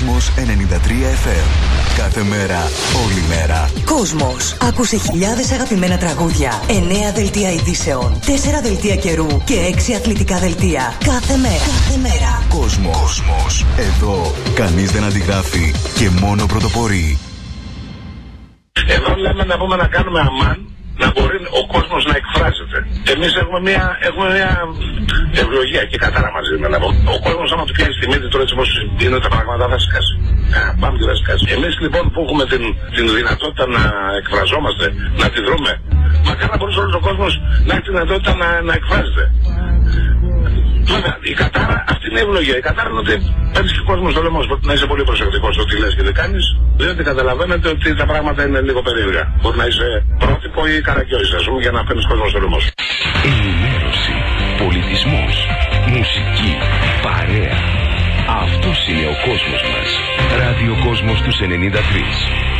Κόσμος 93 FM. Κάθε μέρα, όλη μέρα. Κόσμος. Άκουσε χιλιάδες αγαπημένα τραγούδια, 9 δελτία ειδήσεων, 4 δελτία καιρού και 6 αθλητικά δελτία. Κάθε μέρα. Κάθε μέρα. Κόσμος. Εδώ κανείς δεν αντιγράφει και μόνο πρωτοπορεί. Εδώ λέμε να πούμε να κάνουμε αμάν, να μπορεί ο κόσμος να εκφράζεται. Εμείς έχουμε μια ευλογία και κατάρα μαζί με. Ο κόσμος άμα του πιάσει τη μύτη τώρα έτσι όπως είναι τα πράγματα θα σκάσει. Πάμε και θα σκάσει. Εμείς λοιπόν που έχουμε την δυνατότητα να εκφραζόμαστε, να τη δρούμε, μακάρι να μπορούσε όλος ο κόσμος να έχει τη δυνατότητα να εκφράζεται. Βέβαια, η κατάρα, αυτή είναι η ευλογία. Η κατάρα είναι ότι παίρνεις και ο κόσμος στο λαιμό, να είσαι πολύ προσεκτικός ό,τι λες και δεν κάνεις, διότι καταλαβαίνετε ότι τα πράγματα είναι λίγο περίεργα. Μπορεί να είσαι πρότυπο ή καραγκιόζης, ας πούμε, για να παίρνεις κόσμο στο λαιμό. Ενημέρωση, πολιτισμός, μουσική, παρέα. Αυτός είναι ο κόσμος μας. Ραδιοκόσμος τους 93.